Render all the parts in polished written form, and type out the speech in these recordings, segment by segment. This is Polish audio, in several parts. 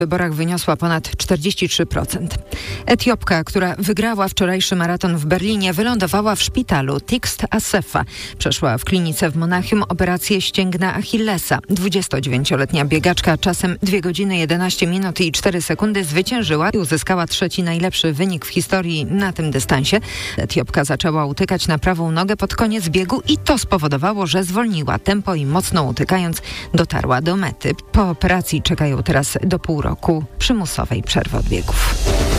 W wyborach wyniosła ponad 43%. Etiopka, która wygrała wczorajszy maraton w Berlinie, wylądowała w szpitalu Tixt Assefa. Przeszła w klinice w Monachium operację ścięgna Achillesa. 29-letnia biegaczka czasem 2 godziny 11 minut i 4 sekundy zwyciężyła i uzyskała 3. najlepszy wynik w historii na tym dystansie. Etiopka zaczęła utykać na prawą nogę pod koniec biegu i to spowodowało, że zwolniła tempo i mocno utykając dotarła do mety. Po operacji czekają teraz do pół roku przymusowej przerwy od biegów.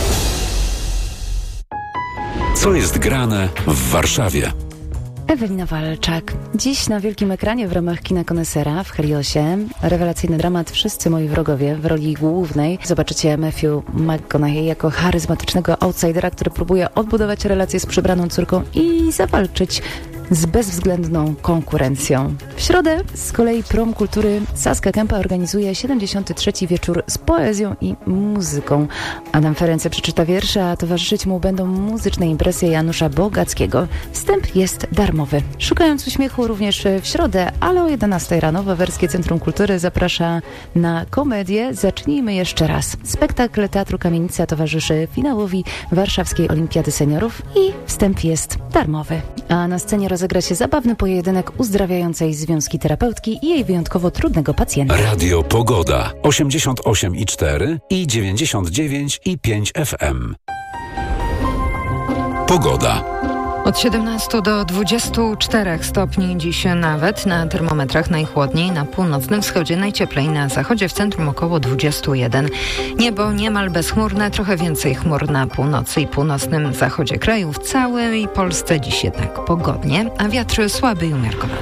Co jest grane w Warszawie? Ewelina Walczak. Dziś na wielkim ekranie w ramach Kina Konesera w Heliosie rewelacyjny dramat Wszyscy moi wrogowie. W roli głównej zobaczycie Matthew McConaughey jako charyzmatycznego outsidera, który próbuje odbudować relacje z przybraną córką i zawalczyć z bezwzględną konkurencją. W środę z kolei Prom Kultury Saska Kępa organizuje 73. wieczór z poezją i muzyką. Adam Ferencę przeczyta wiersze, a towarzyszyć mu będą muzyczne imprezy Janusza Bogackiego. Wstęp jest darmowy. Szukając uśmiechu również w środę, ale o 11 rano Wawerskie Centrum Kultury zaprasza na komedię Zacznijmy jeszcze raz. Spektakl Teatru Kamienica towarzyszy finałowi Warszawskiej Olimpiady Seniorów i wstęp jest darmowy. A na scenie rozegra się zabawny pojedynek uzdrawiającej związki terapeutki i jej wyjątkowo trudnego pacjenta. Radio Pogoda 88,4 i 99,5 FM. Pogoda. Od 17 do 24 stopni dziś nawet na termometrach, najchłodniej na północnym wschodzie, najcieplej na zachodzie, w centrum około 21. Niebo niemal bezchmurne, trochę więcej chmur na północy i północnym zachodzie kraju. W całej Polsce dziś jednak pogodnie, a wiatr słaby i umiarkowany.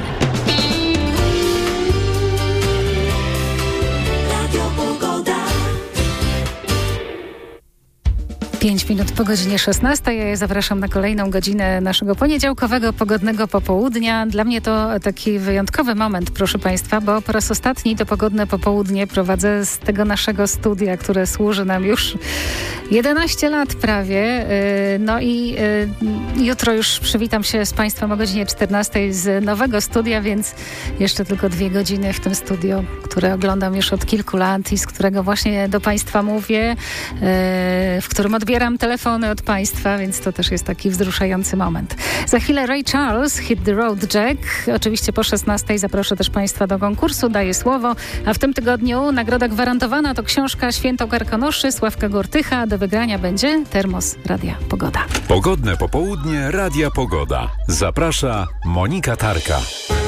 5 minut po godzinie 16. Ja zapraszam na kolejną godzinę naszego poniedziałkowego, pogodnego popołudnia. Dla mnie to taki wyjątkowy moment, proszę Państwa, bo po raz ostatni to pogodne popołudnie prowadzę z tego naszego studia, które służy nam już 11 lat prawie. No i jutro już przywitam się z Państwem o godzinie 14 z nowego studia, więc jeszcze tylko 2 godziny w tym studio, które oglądam już od kilku lat i z którego właśnie do Państwa mówię, w którym odbieram telefony od Państwa, więc to też jest taki wzruszający moment. Za chwilę Ray Charles, Hit the Road Jack. Oczywiście po 16 zaproszę też Państwa do konkursu, daję słowo, a w tym tygodniu nagroda gwarantowana to książka Święto Karkonoszy Sławka Gortycha. Do wygrania będzie termos Radia Pogoda. Pogodne popołudnie Radia Pogoda. Zaprasza Monika Tarka.